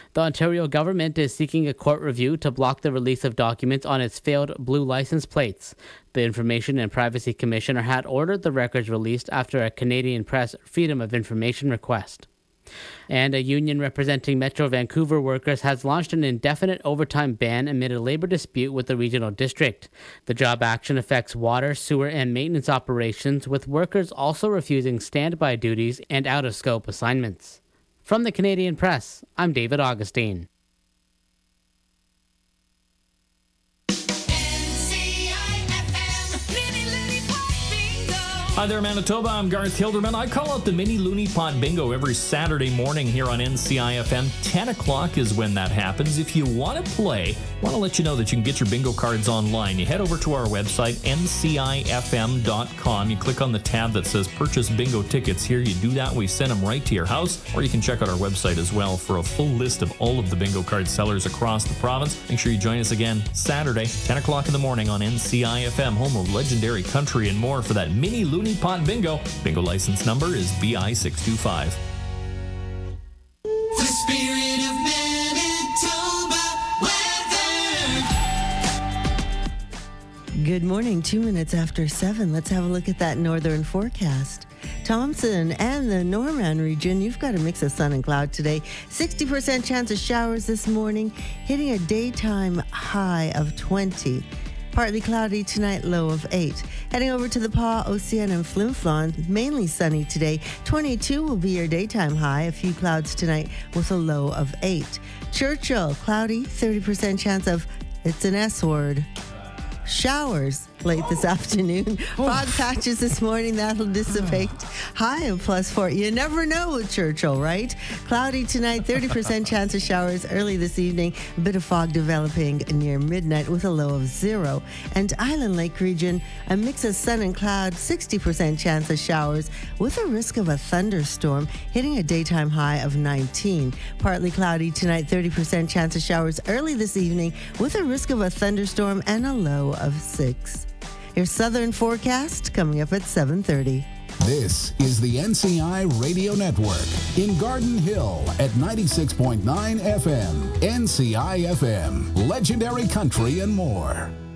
The Ontario government is seeking a court review to block the release of documents on its failed blue license plates. The Information and Privacy Commissioner had ordered the records released after a Canadian Press Freedom of Information request. And a union representing Metro Vancouver workers has launched an indefinite overtime ban amid a labor dispute with the regional district. The job action affects water, sewer, and maintenance operations, with workers also refusing standby duties and out-of-scope assignments. From the Canadian Press, I'm David Augustine. Hi there, Manitoba. I'm Garth Hilderman. I call out the Mini Looney Pot Bingo every Saturday morning here on NCIFM. 10 o'clock is when that happens. If you want to play, I want to let you know that you can get your bingo cards online. You head over to our website, ncifm.com. You click on the tab that says Purchase Bingo Tickets here. You do that, we send them right to your house. Or you can check out our website as well for a full list of all of the bingo card sellers across the province. Make sure you join us again Saturday, 10 o'clock in the morning on NCIFM, home of legendary country and more for that Mini Looney Pot Bingo. Bingo license number is BI625. The spirit of Manitoba weather. Good morning, 2 minutes after 7. Let's have a look at that northern forecast. Thompson and the Norman region, you've got a mix of sun and cloud today. 60% chance of showers this morning, hitting a daytime high of 20. Partly cloudy tonight, low of 8. Heading over to the Pas, Ocean, and Flin Flon, mainly sunny today. 22 will be your daytime high. A few clouds tonight with a low of 8. Churchill, cloudy, 30% chance of, it's an S word, showers late this afternoon. Fog patches this morning, that'll dissipate. High of +4. You never know with Churchill, right? Cloudy tonight, 30% chance of showers early this evening. A bit of fog developing near midnight with a low of 0. And Island Lake region, a mix of sun and cloud, 60% chance of showers with a risk of a thunderstorm, hitting a daytime high of 19. Partly cloudy tonight, 30% chance of showers early this evening with a risk of a thunderstorm and a low of 6. Your southern forecast coming up at 7:30. This is the NCI Radio Network in Garden Hill at 96.9 FM. NCI FM, legendary country and more.